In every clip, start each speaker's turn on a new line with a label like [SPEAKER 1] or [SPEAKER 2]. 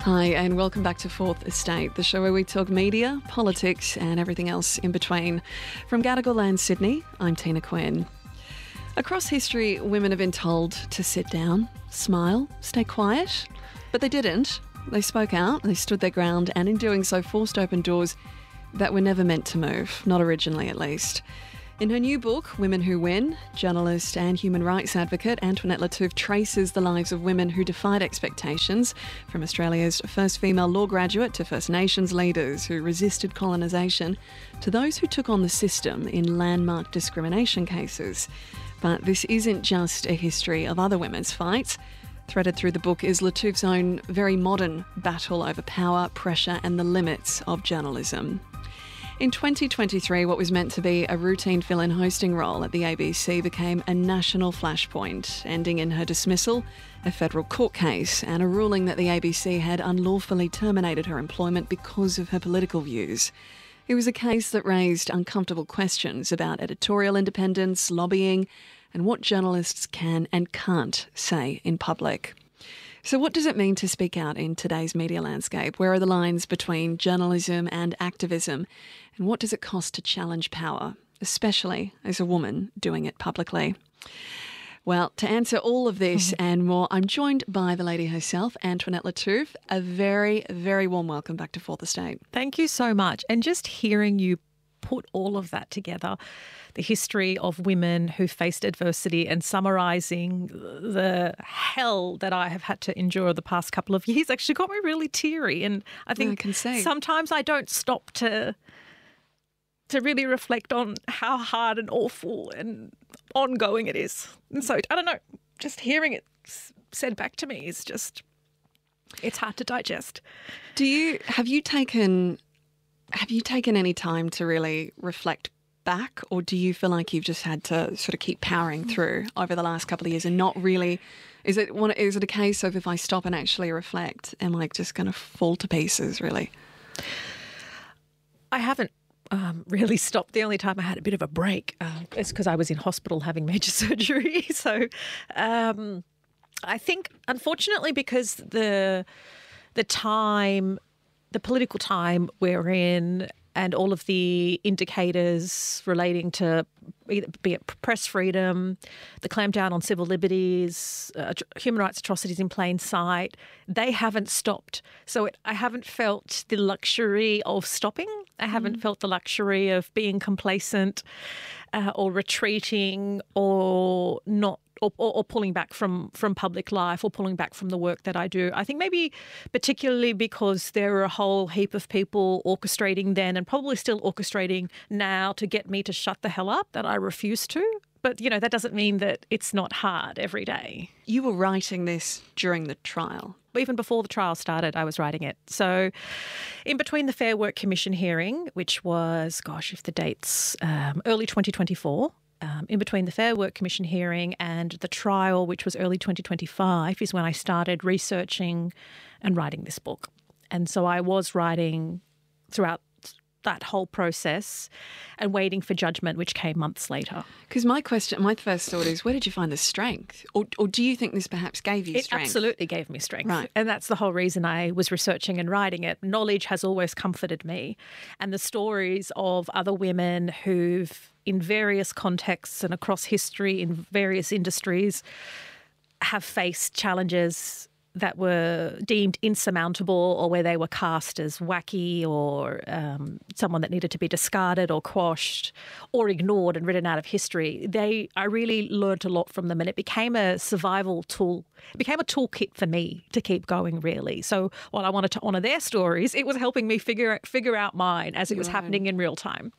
[SPEAKER 1] Hi, and welcome back to Fourth Estate, the show where we talk media, politics, and everything else in between. From Gadigal Land, Sydney, I'm Tina Quinn. Across history, women have been told to sit down, smile, stay quiet, but they didn't. They spoke out, they stood their ground, and in doing so forced open doors that were never meant to move, not originally at least. In her new book, Women Who Win, journalist and human rights advocate Antoinette Lattouf traces the lives of women who defied expectations, from Australia's first female law graduate to First Nations leaders who resisted colonisation, to those who took on the system in landmark discrimination cases. But this isn't just a history of other women's fights. Threaded through the book is Lattouf's own very modern battle over power, pressure and the limits of journalism. In 2023, what was meant to be a routine fill-in hosting role at the ABC became a national flashpoint, ending in her dismissal, a federal court case, and a ruling that the ABC had unlawfully terminated her employment because of her political views. It was a case that raised uncomfortable questions about editorial independence, lobbying, and what journalists can and can't say in public. So what does it mean to speak out in today's media landscape? Where are the lines between journalism and activism? And what does it cost to challenge power, especially as a woman doing it publicly? Well, to answer all of this and more, I'm joined by the lady herself, Antoinette Lattouf. A very, very warm welcome back to Fourth Estate.
[SPEAKER 2] Thank you so much. And just hearing you put all of that together, the history of women who faced adversity and summarising the hell that I have had to endure the past couple of years actually got me really teary. And I think sometimes I don't stop to really reflect on how hard and awful and ongoing it is. And so, I don't know, just hearing it said back to me is just, it's hard to digest.
[SPEAKER 1] Have you taken any time to really reflect back, or do you feel like you've just had to sort of keep powering through over the last couple of years and not really, is it a case of if I stop and actually reflect, am I just going to fall to pieces, really?
[SPEAKER 2] I haven't really stopped. The only time I had a bit of a break is because I was in hospital having major surgery. So I think, unfortunately, because the political time we're in and all of the indicators relating to be it press freedom, the clampdown on civil liberties, human rights atrocities in plain sight, they haven't stopped. So I haven't felt the luxury of stopping. I haven't felt the luxury of being complacent or retreating or not or pulling back from public life or pulling back from the work that I do. I think maybe particularly because there are a whole heap of people orchestrating then and probably still orchestrating now to get me to shut the hell up that I refuse to. But, you know, that doesn't mean that it's not hard every day.
[SPEAKER 1] You were writing this during the trial.
[SPEAKER 2] Even before the trial started, I was writing it. So in between the Fair Work Commission hearing, which was, if the date's early 2024, in between the Fair Work Commission hearing and the trial, which was early 2025, is when I started researching and writing this book. And so I was writing throughout that whole process and waiting for judgment, which came months later.
[SPEAKER 1] Because my first thought is, where did you find the strength? Or do you think this perhaps gave you strength?
[SPEAKER 2] It absolutely gave me strength.
[SPEAKER 1] Right.
[SPEAKER 2] And that's the whole reason I was researching and writing it. Knowledge has always comforted me. And the stories of other women who've, in various contexts and across history, in various industries, have faced challenges that were deemed insurmountable or where they were cast as wacky or someone that needed to be discarded or quashed or ignored and written out of history. I really learned a lot from them, and it became a survival tool. It became a toolkit for me to keep going, really. So while I wanted to honour their stories, it was helping me figure out mine as it was happening in real time.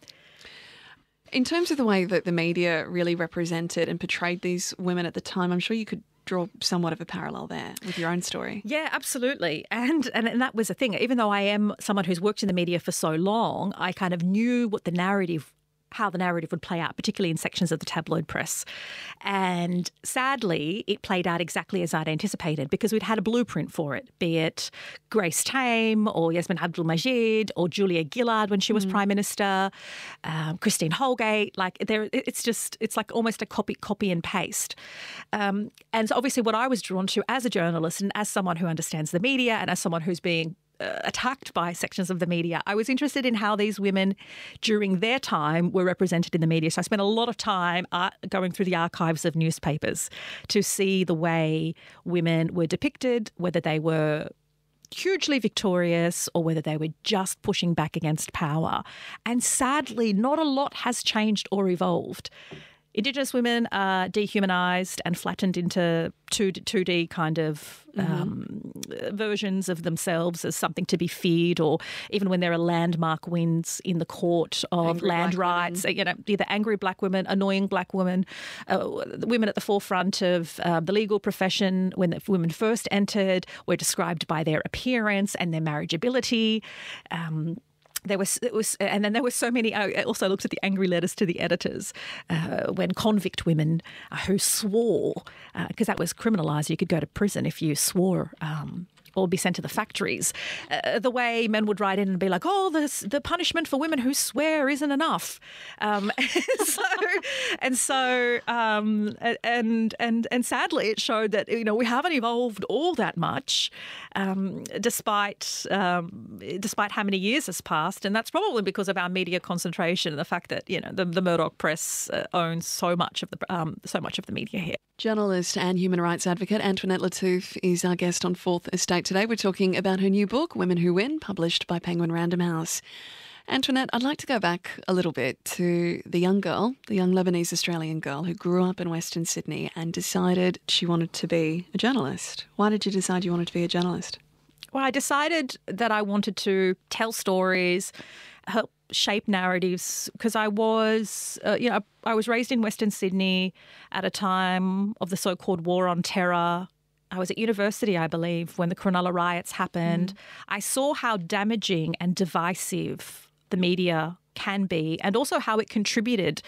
[SPEAKER 1] In terms of the way that the media really represented and portrayed these women at the time, I'm sure you could draw somewhat of a parallel there with your own story.
[SPEAKER 2] Yeah, absolutely. And that was the thing. Even though I am someone who's worked in the media for so long, I kind of knew what the narrative how the narrative would play out, particularly in sections of the tabloid press. And sadly, it played out exactly as I'd anticipated because we'd had a blueprint for it, be it Grace Tame or Yasmin Abdul-Majid or Julia Gillard when she was Prime Minister, Christine Holgate. It's like almost a copy and paste. And so obviously what I was drawn to as a journalist and as someone who understands the media and as someone who's being attacked by sections of the media, I was interested in how these women during their time were represented in the media. So I spent a lot of time going through the archives of newspapers to see the way women were depicted, whether they were hugely victorious or whether they were just pushing back against power. And sadly, not a lot has changed or evolved. Indigenous women are dehumanised and flattened into 2D kind of versions of themselves as something to be feared, or even when there are landmark wins in the court of angry land rights, either angry black women, annoying black women, women at the forefront of the legal profession when the women first entered were described by their appearance and their marriageability. And then there were so many. I also looked at the angry letters to the editors when convict women who swore, because that was criminalised. You could go to prison if you swore. Or be sent to the factories. The way men would write in and be like, "Oh, the punishment for women who swear isn't enough," and sadly, it showed that we haven't evolved all that much, despite how many years has passed, and that's probably because of our media concentration and the fact that the Murdoch press owns so much of the media here.
[SPEAKER 1] Journalist and human rights advocate Antoinette Lattouf is our guest on Fourth Estate today. We're talking about her new book, Women Who Win, published by Penguin Random House. Antoinette, I'd like to go back a little bit to the young Lebanese-Australian girl who grew up in Western Sydney and decided she wanted to be a journalist. Why did you decide you wanted to be a journalist?
[SPEAKER 2] Well, I decided that I wanted to tell stories, help shape narratives, because I was raised in Western Sydney at a time of the so-called War on Terror. I was at university, I believe, when the Cronulla riots happened. I saw how damaging and divisive the media can be, and also how it contributed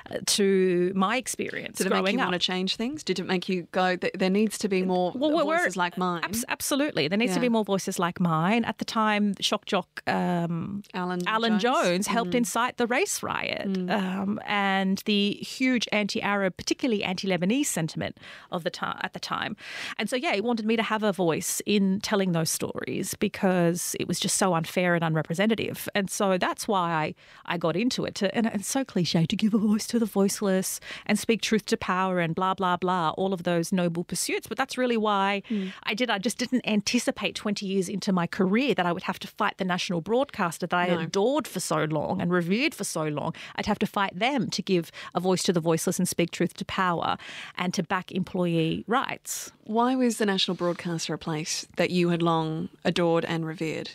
[SPEAKER 2] to my experience growing up.
[SPEAKER 1] Did it make you want to change things? Did it make you go, there needs to be more voices like mine?
[SPEAKER 2] Absolutely. There needs to be more voices like mine. At the time, shock jock Alan Jones helped incite the race riot and the huge anti-Arab, particularly anti-Lebanese sentiment at the time. And so, he wanted me to have a voice in telling those stories because it was just so unfair and unrepresentative. And so that's why I got into it. And it's so cliche to give a voice to the voiceless and speak truth to power and blah, blah, blah, all of those noble pursuits. But that's really why I did. I just didn't anticipate 20 years into my career that I would have to fight the national broadcaster that I adored for so long and revered for so long. I'd have to fight them to give a voice to the voiceless and speak truth to power and to back employee rights.
[SPEAKER 1] Why was the national broadcaster a place that you had long adored and revered?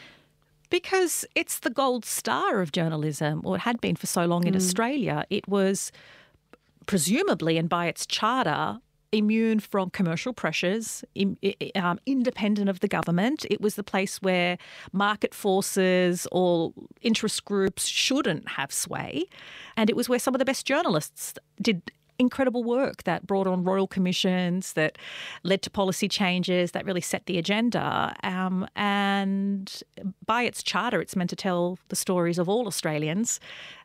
[SPEAKER 2] Because it's the gold star of journalism, or it had been for so long in Australia. It was presumably, and by its charter, immune from commercial pressures, independent of the government. It was the place where market forces or interest groups shouldn't have sway. And it was where some of the best journalists did incredible work that brought on royal commissions, that led to policy changes, that really set the agenda. And by its charter, it's meant to tell the stories of all Australians.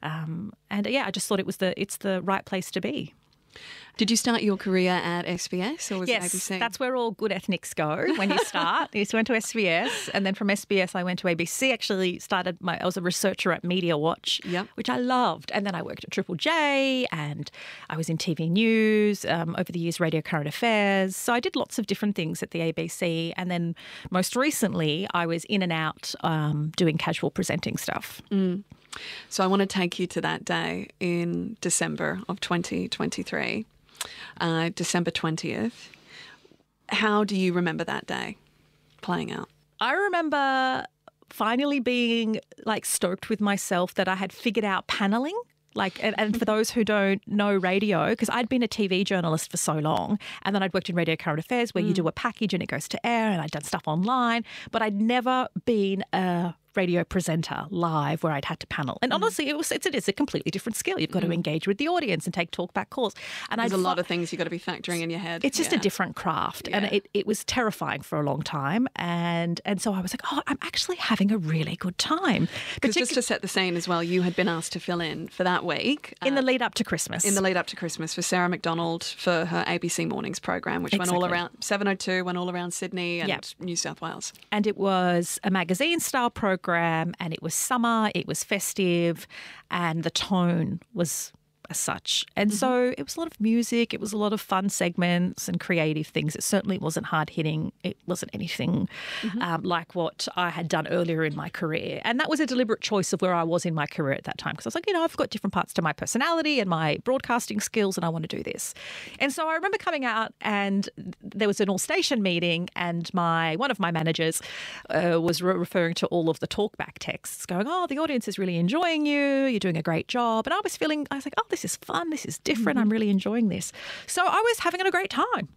[SPEAKER 2] I just thought it's the right place to be.
[SPEAKER 1] Did you start your career at SBS or was it ABC?
[SPEAKER 2] Yes, that's where all good ethnics go when you start. I went to SBS, and then from SBS I went to ABC. Actually I was a researcher at Media Watch, which I loved. And then I worked at Triple J, and I was in TV News, over the years Radio Current Affairs. So I did lots of different things at the ABC. And then most recently I was in and out doing casual presenting stuff.
[SPEAKER 1] So I want to take you to that day in December of 2023, December 20th. How do you remember that day playing out?
[SPEAKER 2] I remember finally being stoked with myself that I had figured out paneling. And for those who don't know radio, because I'd been a TV journalist for so long, and then I'd worked in Radio Current Affairs where you do a package and it goes to air, and I'd done stuff online, but I'd never been a radio presenter live where I'd had to panel. And honestly, it is a completely different skill. You've got to engage with the audience and take talkback calls. And
[SPEAKER 1] there's a lot of things you've got to be factoring in your head.
[SPEAKER 2] It's just a different craft. And it was terrifying for a long time. And so I was like, oh, I'm actually having a really good time.
[SPEAKER 1] Because just to set the scene as well, you had been asked to fill in for that week.
[SPEAKER 2] In the lead up to Christmas.
[SPEAKER 1] In the lead up to Christmas for Sarah McDonald for her ABC Mornings program, which went all around 702, went all around Sydney and New South Wales.
[SPEAKER 2] And it was a magazine-style program, and it was summer, it was festive, and the tone was as such. And so it was a lot of music, it was a lot of fun segments and creative things. It certainly wasn't hard-hitting. It wasn't anything like what I had done earlier in my career. And that was a deliberate choice of where I was in my career at that time, because I was like, I've got different parts to my personality and my broadcasting skills, and I want to do this. And so I remember coming out, and there was an all-station meeting, and one of my managers was referring to all of the talkback texts, going, oh, the audience is really enjoying you, you're doing a great job. And I was like, oh, this is fun, this is different, I'm really enjoying this. So I was having a great time.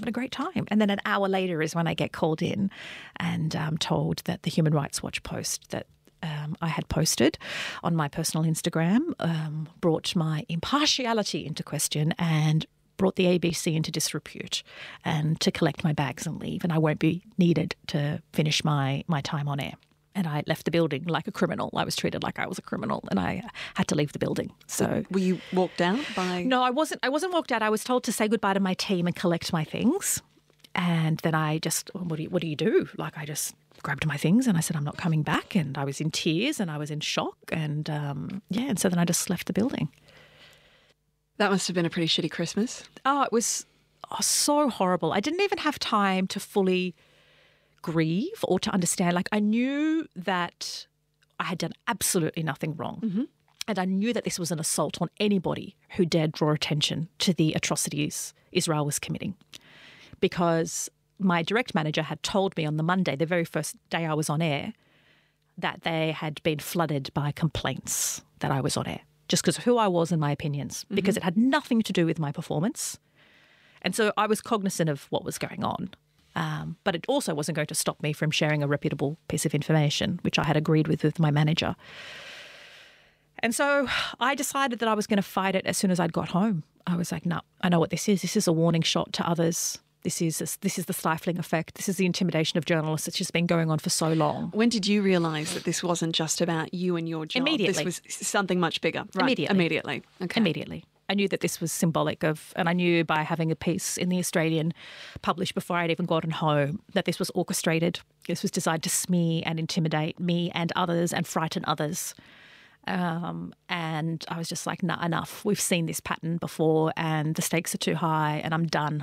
[SPEAKER 2] And then an hour later is when I get called in and told that the Human Rights Watch post that I had posted on my personal Instagram brought my impartiality into question and brought the ABC into disrepute, and to collect my bags and leave, and I won't be needed to finish my time on air. And I left the building like a criminal. I was treated like I was a criminal, and I had to leave the building. So
[SPEAKER 1] were you walked out by?
[SPEAKER 2] No, I wasn't walked out. I was told to say goodbye to my team and collect my things. And then I just, what do you do? Like, I just grabbed my things and I said, I'm not coming back. And I was in tears and I was in shock. And and so then I just left the building.
[SPEAKER 1] That must have been a pretty shitty Christmas.
[SPEAKER 2] Oh, it was so horrible. I didn't even have time to fully grieve or to understand. Like, I knew that I had done absolutely nothing wrong. And I knew that this was an assault on anybody who dared draw attention to the atrocities Israel was committing. Because my direct manager had told me on the Monday, the very first day I was on air, that they had been flooded by complaints that I was on air, just because of who I was and my opinions, because it had nothing to do with my performance. And so I was cognizant of what was going on. But it also wasn't going to stop me from sharing a reputable piece of information, which I had agreed with my manager. And so I decided that I was going to fight it as soon as I'd got home. I was like, no, I know what this is. This is a warning shot to others. This is the stifling effect. This is the intimidation of journalists that's just been going on for so long.
[SPEAKER 1] When did you realise that this wasn't just about you and your job?
[SPEAKER 2] Immediately.
[SPEAKER 1] This was something much bigger. Right. Immediately. Okay.
[SPEAKER 2] Immediately. I knew that this was symbolic of, and I knew by having a piece in The Australian published before I'd even gotten home, that this was orchestrated. This was designed to smear and intimidate me and others and frighten others. And I was just like, nah, enough. We've seen this pattern before and the stakes are too high and I'm done.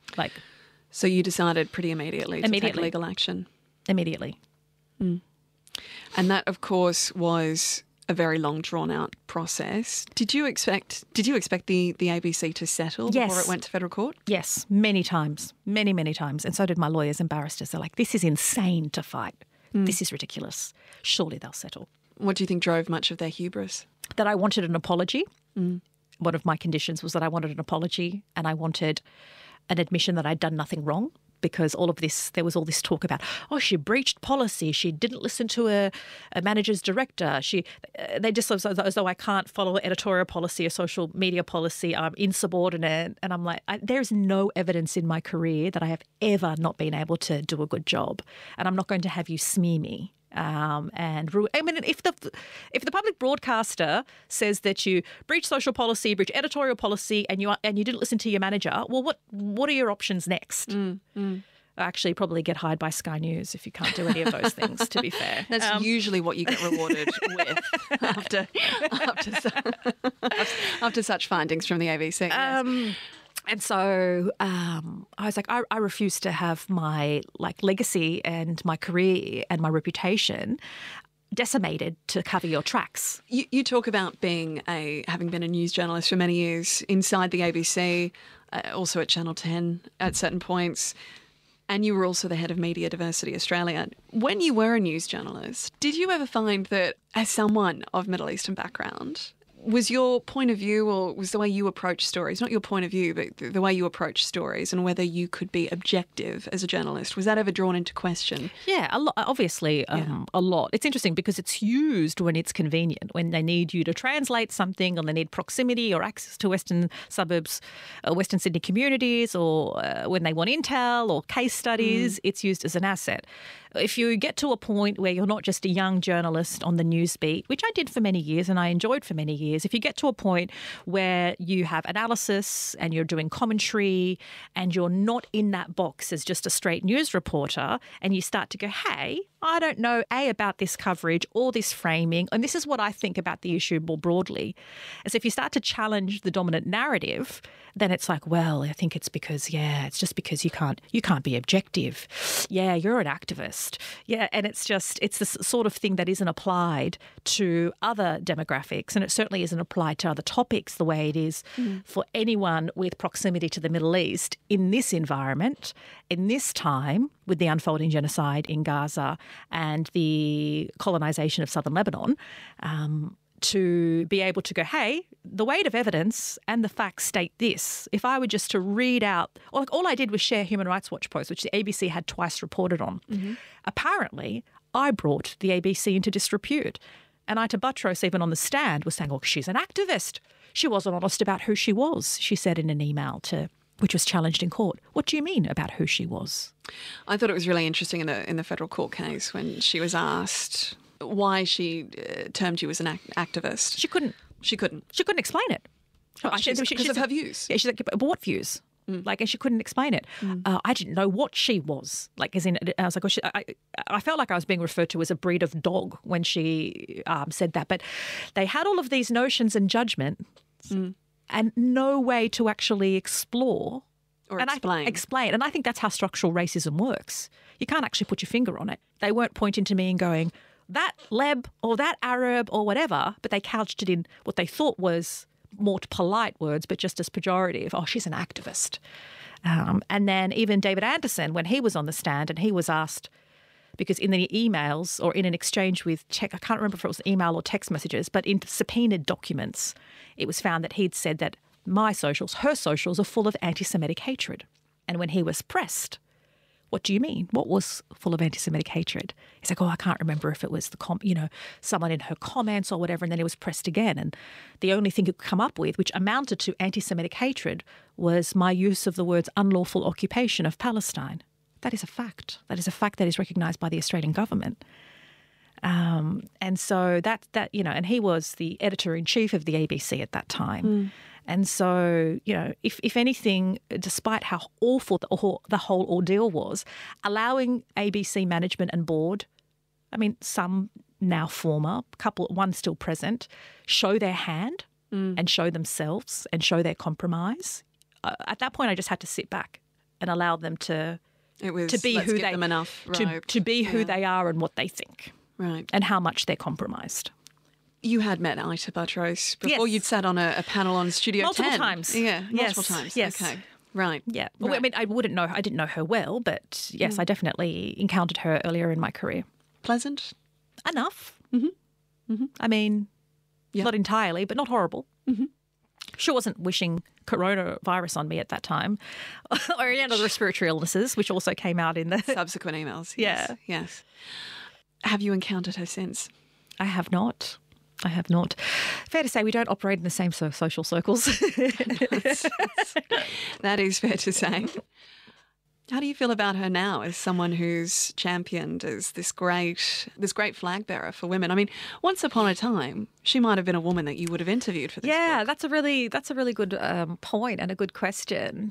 [SPEAKER 1] So you decided pretty immediately to take legal action?
[SPEAKER 2] Immediately.
[SPEAKER 1] And that, of course, was a very long, drawn-out process. Did you expect the ABC to settle before it went to federal court?
[SPEAKER 2] Yes, many times, many times. And so did my lawyers and barristers. They're like, this is insane to fight. This is ridiculous. Surely they'll settle.
[SPEAKER 1] What do you think drove much of their hubris?
[SPEAKER 2] That I wanted an apology. One of my conditions was that I wanted an apology and I wanted an admission that I'd done nothing wrong. Because there was all this talk about, oh, she breached policy. She didn't listen to a manager's director. They just as though I can't follow editorial policy or social media policy. I'm insubordinate. And I'm like, there's no evidence in my career that I have ever not been able to do a good job. And I'm not going to have you smear me. If the public broadcaster says that you breach social policy, breach editorial policy, and you didn't listen to your manager, well, what are your options next? Actually, probably get hired by Sky News if you can't do any of those things. To be fair,
[SPEAKER 1] that's usually what you get rewarded with after such findings from the ABC. Yes.
[SPEAKER 2] And so I was like, I refuse to have my legacy and my career and my reputation decimated to cover your tracks.
[SPEAKER 1] You talk about having been a news journalist for many years inside the ABC, also at Channel 10 at certain points, and you were also the head of Media Diversity Australia. When you were a news journalist, did you ever find that, as someone of Middle Eastern background, Was your point of view, or was the way you approach stories, not your point of view, but the way you approach stories and whether you could be objective as a journalist, was that ever drawn into question?
[SPEAKER 2] Yeah, a lot, obviously a lot. It's interesting because it's used when it's convenient, when they need you to translate something or they need proximity or access to Western suburbs, Western Sydney communities, or when they want intel or case studies, it's used as an asset. If you get to a point where you're not just a young journalist on the news beat, which I did for many years and I enjoyed for many years, if you get to a point where you have analysis and you're doing commentary and you're not in that box as just a straight news reporter, and you start to go, hey, I don't know, A, about this coverage or this framing, and this is what I think about the issue more broadly. As if you start to challenge the dominant narrative, then it's like, well, I think it's because, it's just because you can't be objective. Yeah, you're an activist. Yeah, and it's the sort of thing that isn't applied to other demographics, and it certainly isn't applied to other topics the way it is for anyone with proximity to the Middle East in this environment, in this time, with the unfolding genocide in Gaza and the colonisation of southern Lebanon, to be able to go, hey, the weight of evidence and the facts state this. If I were just to read out, all I did was share Human Rights Watch posts, which the ABC had twice reported on. Apparently, I brought the ABC into disrepute. And Ita Buttrose, even on the stand, was saying, she's an activist. She wasn't honest about who she was, she said in an email which was challenged in court. What do you mean about who she was?
[SPEAKER 1] I thought it was really interesting in the federal court case when she was asked why she termed you as an activist.
[SPEAKER 2] She couldn't.
[SPEAKER 1] She couldn't
[SPEAKER 2] explain it.
[SPEAKER 1] Because of her views.
[SPEAKER 2] Yeah, she's like, but what views? And she couldn't explain it. I didn't know what she was. As in, I was like, I felt like I was being referred to as a breed of dog when she said that. But they had all of these notions and judgments and no way to actually explore
[SPEAKER 1] or
[SPEAKER 2] explain. And I think that's how structural racism works. You can't actually put your finger on it. They weren't pointing to me and going, that Leb or that Arab or whatever, but they couched it in what they thought was more polite words, but just as pejorative. Oh, she's an activist. And then even David Anderson, when he was on the stand and he was asked, because in the emails or in an exchange with I can't remember if it was email or text messages, but in subpoenaed documents, it was found that he'd said that her socials are full of anti-Semitic hatred. And when he was pressed, what do you mean? What was full of anti-Semitic hatred? He's like, I can't remember if it was someone in her comments or whatever. And then he was pressed again. And the only thing he could come up with, which amounted to anti-Semitic hatred, was my use of the words unlawful occupation of Palestine. That is a fact. That is a fact that is recognised by the Australian government. And so and he was the editor-in-chief of the ABC at that time. And so, if anything, despite how awful the whole ordeal was, allowing ABC management and board, some now former, one still present, show their hand and show themselves and show their compromise. At that point, I just had to sit back and allow them to be who they are and what they think.
[SPEAKER 1] Right.
[SPEAKER 2] And how much they're compromised.
[SPEAKER 1] You had met Ita Buttrose before. You'd sat on a panel on Studio 10.
[SPEAKER 2] Multiple times.
[SPEAKER 1] Yeah, multiple times.
[SPEAKER 2] Yes.
[SPEAKER 1] Okay. Right.
[SPEAKER 2] Yeah.
[SPEAKER 1] Right.
[SPEAKER 2] Well, I didn't know her well, but yes, I definitely encountered her earlier in my career.
[SPEAKER 1] Pleasant?
[SPEAKER 2] Enough. Not entirely, but not horrible. She wasn't wishing coronavirus on me at that time, or any other respiratory illnesses, which also came out in the
[SPEAKER 1] subsequent emails. Yes.
[SPEAKER 2] Yeah.
[SPEAKER 1] Yes. Have you encountered her since?
[SPEAKER 2] I have not. Fair to say we don't operate in the same social circles.
[SPEAKER 1] That is fair to say. How do you feel about her now as someone who's championed as this great flag bearer for women? Once upon a time, she might have been a woman that you would have interviewed for this book.
[SPEAKER 2] That's a really good point and a good question.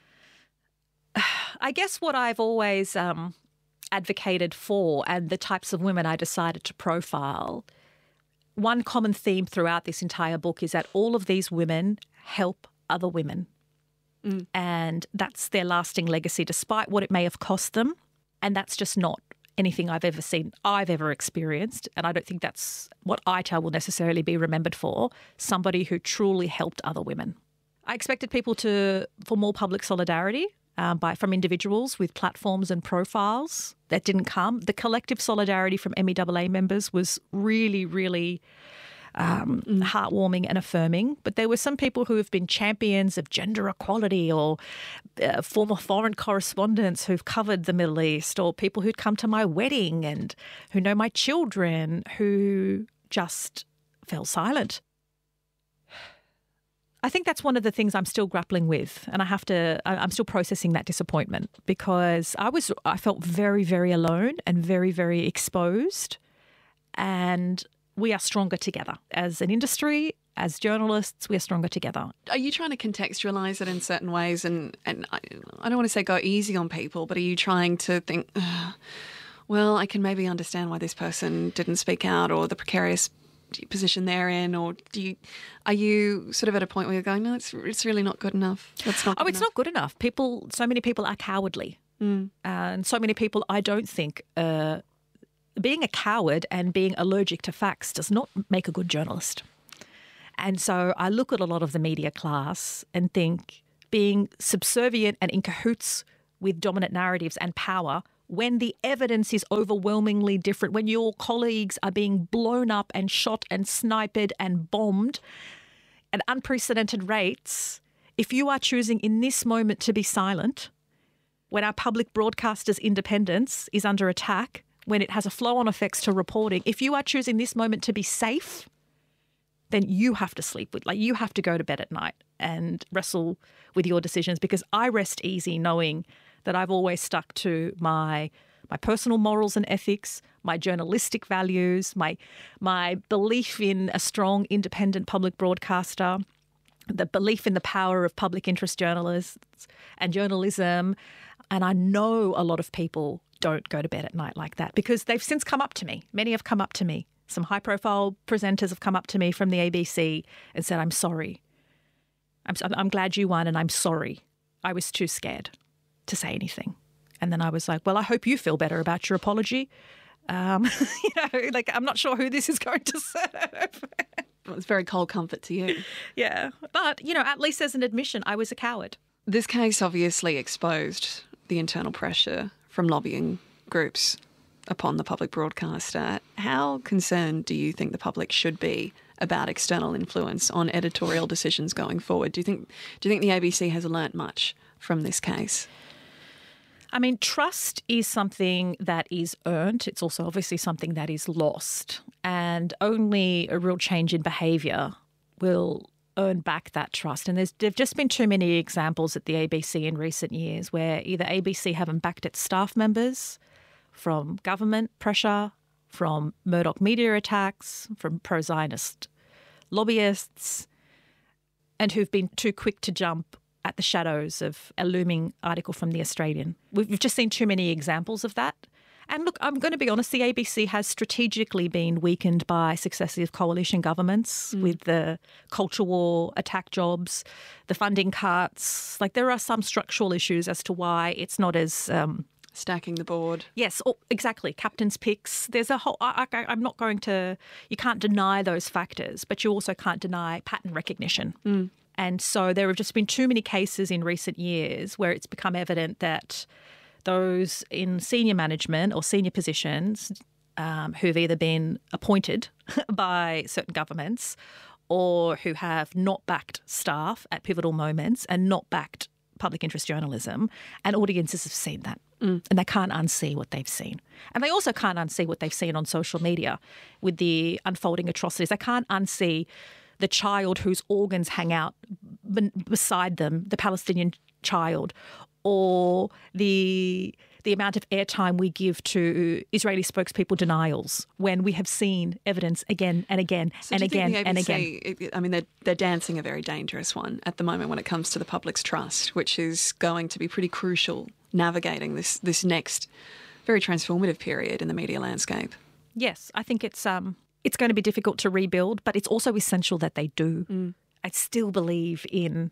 [SPEAKER 2] I guess what I've always advocated for and the types of women I decided to profile, one common theme throughout this entire book is that all of these women help other women. And that's their lasting legacy, despite what it may have cost them. And that's just not anything I've ever seen, I've ever experienced. And I don't think that's what Ita will necessarily be remembered for, somebody who truly helped other women. I expected people for more public solidarity from individuals with platforms and profiles. That didn't come. The collective solidarity from MEAA members was really, really heartwarming and affirming. But there were some people who have been champions of gender equality, or former foreign correspondents who've covered the Middle East, or people who'd come to my wedding and who know my children, who just fell silent. I think that's one of the things I'm still grappling with, and I'm still processing that disappointment, because I felt very, very alone and very, very exposed, and we are stronger together. As an industry, as journalists, we are stronger together.
[SPEAKER 1] Are you trying to contextualise it in certain ways? And I don't want to say go easy on people, but are you trying to think, well, I can maybe understand why this person didn't speak out, or the precarious position they're in, or are you sort of at a point where you're going, no, it's really not good enough? It's not
[SPEAKER 2] not good enough. So many people are cowardly. And so many people, I don't think, being a coward and being allergic to facts does not make a good journalist. And so I look at a lot of the media class and think being subservient and in cahoots with dominant narratives and power, when the evidence is overwhelmingly different, when your colleagues are being blown up and shot and sniped and bombed at unprecedented rates, if you are choosing in this moment to be silent, when our public broadcaster's independence is under attack, when it has a flow-on effects to reporting, if you are choosing this moment to be safe, then you have to sleep with, you have to go to bed at night and wrestle with your decisions, because I rest easy knowing that I've always stuck to my personal morals and ethics, my journalistic values, my belief in a strong, independent public broadcaster, the belief in the power of public interest journalists and journalism. And I know a lot of people don't go to bed at night like that, because they've since come up to me. Many have come up to me. Some high-profile presenters have come up to me from the ABC and said, I'm sorry. I'm glad you won, and I'm sorry. I was too scared to say anything. And then I was like, well, I hope you feel better about your apology. I'm not sure who this is going to serve.
[SPEAKER 1] Well, it's very cold comfort to you.
[SPEAKER 2] Yeah. But, at least as an admission, I was a coward.
[SPEAKER 1] This case obviously exposed the internal pressure from lobbying groups upon the public broadcaster. How concerned do you think the public should be about external influence on editorial decisions going forward? Do you think the ABC has learnt much from this case?
[SPEAKER 2] I mean, trust is something that is earned. It's also obviously something that is lost. And only a real change in behaviour will earn back that trust. And there've just been too many examples at the ABC in recent years where either ABC haven't backed its staff members from government pressure, from Murdoch media attacks, from pro-Zionist lobbyists, and who've been too quick to jump at the shadows of a looming article from The Australian. We've just seen too many examples of that. And look, I'm going to be honest, the ABC has strategically been weakened by successive coalition governments with the culture war, attack jobs, the funding cuts. There are some structural issues as to why it's not as...
[SPEAKER 1] stacking the board.
[SPEAKER 2] Yes, exactly. Captain's picks. There's a whole... I'm not going to... You can't deny those factors, but you also can't deny pattern recognition. And so there have just been too many cases in recent years where it's become evident that those in senior management or senior positions who've either been appointed by certain governments or who have not backed staff at pivotal moments and not backed public interest journalism, and audiences have seen that. And they can't unsee what they've seen. And they also can't unsee what they've seen on social media with the unfolding atrocities. They can't unsee the child whose organs hang out beside them, the Palestinian child, or the amount of airtime we give to Israeli spokespeople denials when we have seen evidence again and again and again and again.
[SPEAKER 1] I mean, they're dancing a very dangerous one at the moment when it comes to the public's trust, which is going to be pretty crucial navigating this next very transformative period in the media landscape.
[SPEAKER 2] Yes, I think it's going to be difficult to rebuild, but it's also essential that they do. I still believe in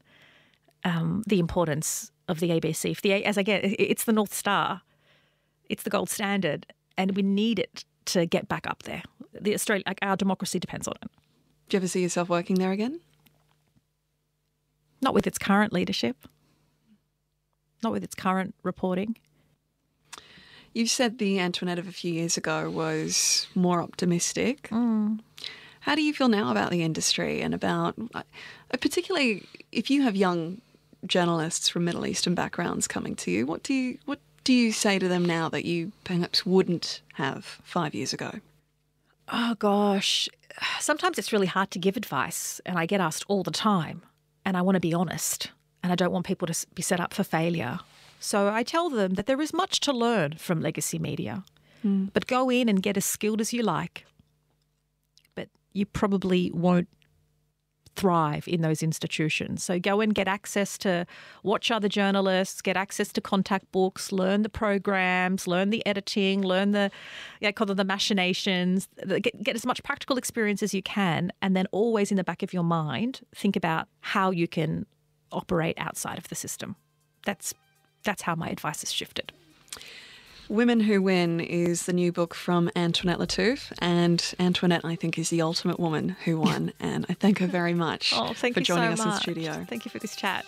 [SPEAKER 2] the importance of the ABC. It's the North Star, it's the gold standard, and we need it to get back up there. Our democracy depends on it.
[SPEAKER 1] Do you ever see yourself working there again?
[SPEAKER 2] Not with its current leadership, not with its current reporting.
[SPEAKER 1] You said the Antoinette of a few years ago was more optimistic. How do you feel now about the industry and about, particularly if you have young journalists from Middle Eastern backgrounds coming to you, what do you say to them now that you perhaps wouldn't have 5 years ago?
[SPEAKER 2] Oh, gosh. Sometimes it's really hard to give advice, and I get asked all the time, and I want to be honest, and I don't want people to be set up for failure. So I tell them that there is much to learn from legacy media, but go in and get as skilled as you like. But you probably won't thrive in those institutions. So go and get access to watch other journalists, get access to contact books, learn the programs, learn the editing, learn the machinations, get as much practical experience as you can, and then always in the back of your mind, think about how you can operate outside of the system. That's how my advice has shifted.
[SPEAKER 1] Women Who Win is the new book from Antoinette Lattouf, and Antoinette, I think, is the ultimate woman who won, and I thank her very much for joining us in studio.
[SPEAKER 2] Thank you for this chat.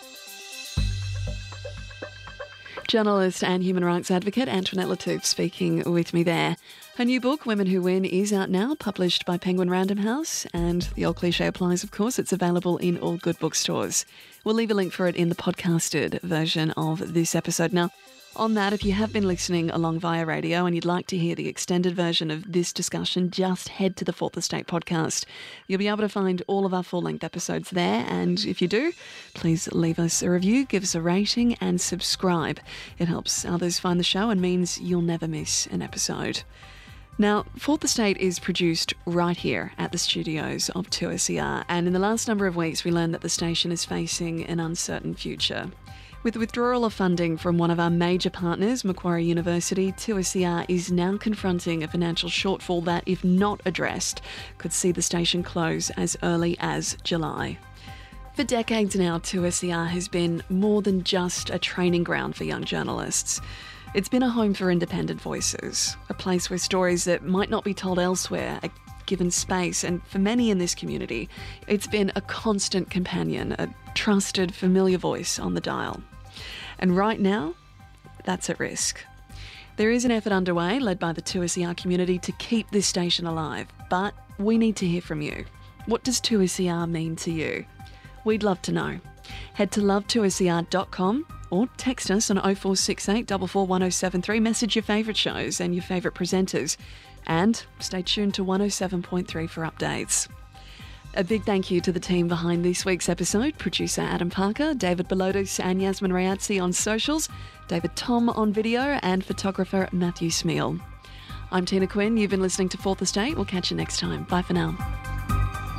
[SPEAKER 1] Journalist and human rights advocate Antoinette Lattouf speaking with me there. Her new book, Women Who Win, is out now, published by Penguin Random House, and the old cliche applies, of course. It's available in all good bookstores. We'll leave a link for it in the podcasted version of this episode. Now, on that, if you have been listening along via radio and you'd like to hear the extended version of this discussion, just head to the Fourth Estate podcast. You'll be able to find all of our full-length episodes there, and if you do, please leave us a review, give us a rating and subscribe. It helps others find the show and means you'll never miss an episode. Now, Fourth Estate is produced right here at the studios of 2SER, and in the last number of weeks we learned that the station is facing an uncertain future. With the withdrawal of funding from one of our major partners, Macquarie University, 2SER is now confronting a financial shortfall that, if not addressed, could see the station close as early as July. For decades now, 2SER has been more than just a training ground for young journalists. It's been a home for independent voices, a place where stories that might not be told elsewhere are given space, and for many in this community, it's been a constant companion, a trusted, familiar voice on the dial. And right now, that's at risk. There is an effort underway led by the 2SER community to keep this station alive, but we need to hear from you. What does 2SER mean to you? We'd love to know. Head to love2ser.com or text us on 0468 441073, message your favourite shows and your favourite presenters, and stay tuned to 107.3 for updates. A big thank you to the team behind this week's episode, producer Adam Parker, David Belotus and Yasmin Rayatzi on socials, David Tom on video, and photographer Matthew Smeal. I'm Tina Quinn. You've been listening to Fourth Estate. We'll catch you next time. Bye for now.